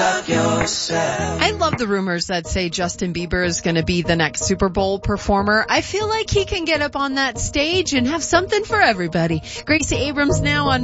love yourself. I love the rumors that say Justin Bieber is going to be the next Super Bowl performer. I feel like he can get up on that stage and have something for everybody. Gracie Abrams now on